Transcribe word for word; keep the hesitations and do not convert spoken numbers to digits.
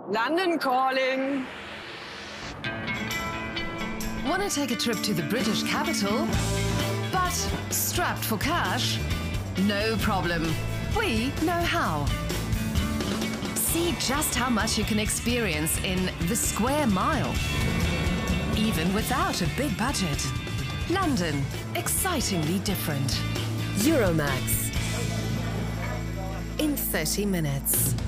London calling. Want to take a trip to the British capital, but strapped for cash? No problem. We know how. See just how much you can experience in the Square Mile, even without a big budget. London, excitingly different. Euromax. In thirty minutes.